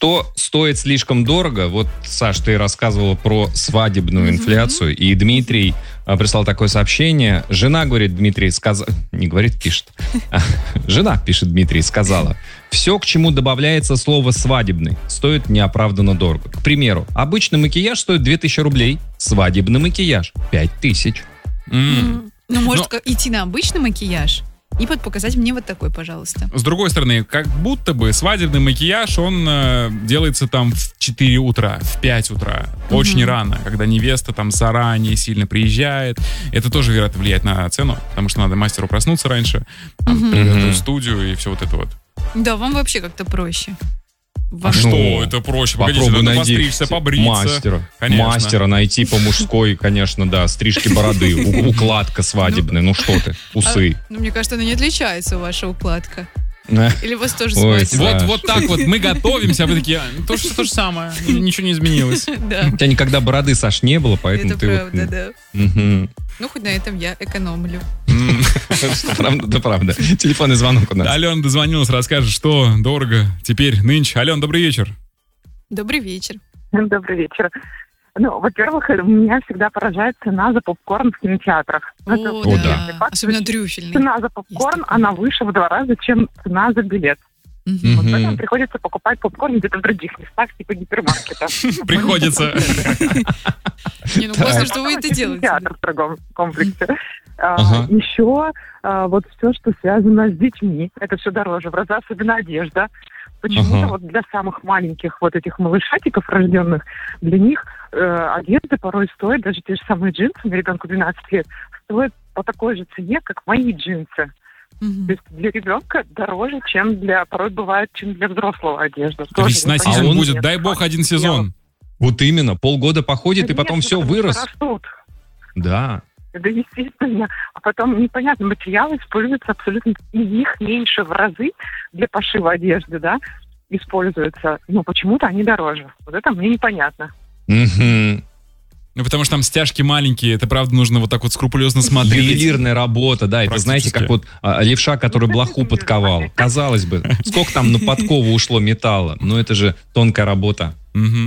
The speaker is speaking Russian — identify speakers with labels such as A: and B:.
A: Что стоит слишком дорого? Вот, Саш, ты рассказывала про свадебную инфляцию, и Дмитрий прислал такое сообщение. Жена, говорит, Дмитрий, не говорит, пишет. Жена, пишет Дмитрий, сказала: все, к чему добавляется слово «свадебный», стоит неоправданно дорого. К примеру, обычный макияж стоит 2000 рублей, свадебный макияж 5000.
B: Ну, может, идти на обычный макияж и показать мне вот такой, пожалуйста.
C: С другой стороны, как будто бы свадебный макияж, он делается там в 4 утра, в 5 утра. Очень рано, когда невеста там заранее сильно приезжает. Это тоже, вероятно, влияет на цену, потому что надо мастеру проснуться раньше, приготовить студию и все вот это вот.
B: Да, вам вообще как-то проще.
C: Что это проще? Погодите, надо постричься, побриться.
A: Мастера найти по-мужской, конечно, да. Стрижки бороды, укладка свадебная. Ну что ты, усы.
B: Мне кажется, она не отличается, ваша укладка. Или у вас тоже свадьба?
C: Вот так вот мы готовимся, а вы такие, то же самое, ничего не изменилось.
A: У тебя никогда бороды, Саш, не было, поэтому
B: это
A: ты...
B: Это правда, да. Ну, хоть на этом я экономлю.
A: Да, правда. Телефонный звонок у нас.
C: Алена дозвонилась, расскажет, что дорого теперь, нынче. Алена, добрый вечер.
B: Добрый вечер.
D: Добрый вечер. Ну, во-первых, меня всегда поражает цена за попкорн в кинотеатрах.
B: О, да. Особенно трюфельный.
D: Цена за попкорн, она выше в 2 раза, чем цена за билет. Вот поэтому приходится покупать попкорн где-то в других местах, типа гипермаркета.
C: Приходится.
B: Ну, классно, что вы это делаете.
D: Театр в торговом комплексе. Еще вот все, что связано с детьми, это все дороже. В разы, особенно одежда. Почему-то вот для самых маленьких вот этих малышатиков рожденных, для них одежда порой стоит, даже те же самые джинсы, мне ребенку 12 лет, стоят по такой же цене, как мои джинсы. То есть для ребенка дороже, чем порой бывает, чем для взрослого одежда.
C: То есть весна сезон будет, дай бог, 1 сезон.
A: Вот именно, полгода походит, и потом все вырос. Да.
D: Да, естественно. А потом непонятно, материалы используются абсолютно, и их меньше в разы для пошива одежды, да, используются. Но почему-то они дороже. Вот это мне непонятно.
C: Ну, потому что там стяжки маленькие, это, правда, нужно вот так вот скрупулезно смотреть.
A: Ювелирная работа, да, это, знаете, как вот левша, который блоху подковал. Казалось бы, сколько там на подкову ушло металла, но это же тонкая работа.